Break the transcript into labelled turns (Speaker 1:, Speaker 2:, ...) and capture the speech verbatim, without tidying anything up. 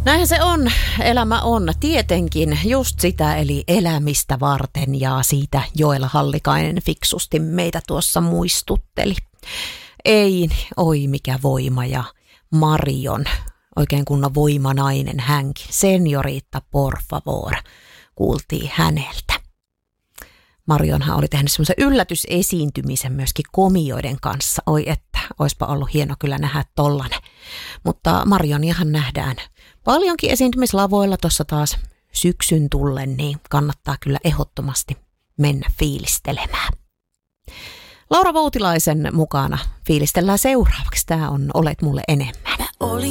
Speaker 1: Näinhän se on. Elämä on tietenkin just sitä, eli elämistä varten, ja siitä Joella Hallikainen fiksusti meitä tuossa muistutteli. Ei, oi mikä voima, ja Marion, oikein kunnon voimanainen hänkin, seniorita por favor, kuultiin häneltä. Marionhan oli tehnyt semmoisen yllätysesiintymisen myöskin komioiden kanssa. Oi että, oispa ollut hieno kyllä nähdä tollanen. Mutta Marioniahan nähdään paljonkin esiintymislavoilla tuossa taas syksyn tullen, niin kannattaa kyllä ehdottomasti mennä fiilistelemään. Laura Voutilaisen mukana fiilistellään seuraavaksi. Tämä on Olet mulle enemmän.